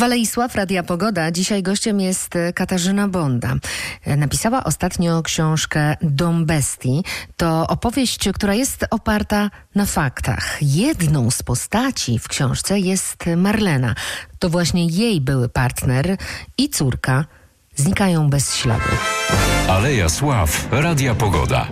Waleisław, Radia Pogoda. Dzisiaj gościem jest Katarzyna Bonda. Napisała ostatnio książkę Dom bestii. To opowieść, która jest oparta na faktach. Jedną z postaci w książce jest Marlena. To właśnie jej były partner i córka znikają bez śladu. Aleja Sław, Radia Pogoda.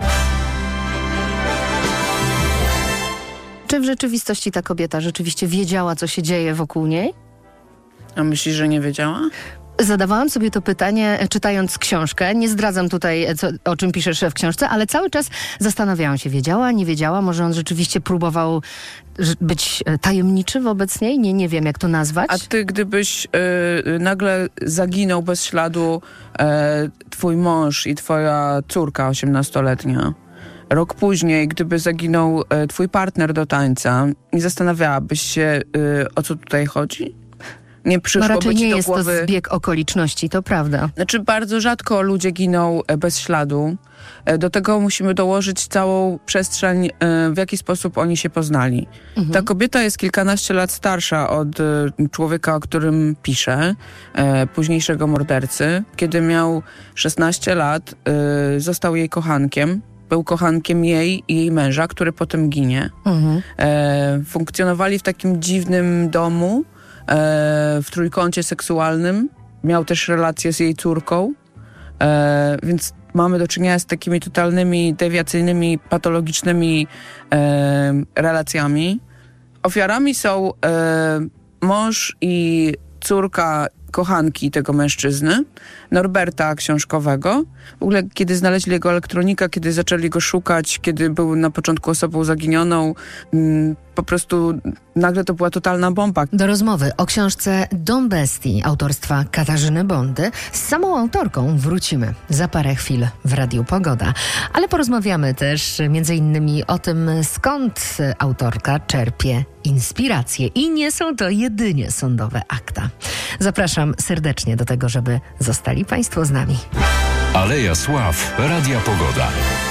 Czy w rzeczywistości ta kobieta rzeczywiście wiedziała, co się dzieje wokół niej? A myślisz, że nie wiedziała? Zadawałam sobie to pytanie, czytając książkę. Nie zdradzam tutaj, o czym piszesz w książce, ale cały czas zastanawiałam się, wiedziała, nie wiedziała? Może on rzeczywiście próbował być tajemniczy wobec niej? Nie wiem, jak to nazwać. A ty, gdybyś nagle zaginął bez śladu twój mąż i twoja córka 18-letnia, rok później, gdyby zaginął twój partner do tańca, nie zastanawiałabyś się, o co tutaj chodzi? Nie przyszłoby raczej ci nie do jest głowy... to zbieg okoliczności, to prawda. Znaczy, bardzo rzadko ludzie giną bez śladu. Do tego musimy dołożyć całą przestrzeń, w jaki sposób oni się poznali. Ta kobieta jest kilkanaście lat starsza od człowieka, o którym piszę, późniejszego mordercy. Kiedy miał 16 lat, został jej kochankiem. Był kochankiem jej i jej męża, który potem ginie. Funkcjonowali w takim dziwnym domu, w trójkącie seksualnym. Miał też relacje z jej córką, więc mamy do czynienia z takimi totalnymi, dewiacyjnymi, patologicznymi relacjami. Ofiarami są mąż i córka kochanki tego mężczyzny, Norberta książkowego. W ogóle, kiedy znaleźli jego elektronika, kiedy zaczęli go szukać, kiedy był na początku osobą zaginioną, po prostu nagle to była totalna bomba. Do rozmowy o książce Dom bestii autorstwa Katarzyny Bondy z samą autorką wrócimy za parę chwil w Radiu Pogoda. Ale porozmawiamy też między innymi o tym, skąd autorka czerpie inspiracje. I nie są to jedynie sądowe akta. Zapraszam serdecznie do tego, żeby zostali Państwo z nami. Aleja Sław, Radia Pogoda.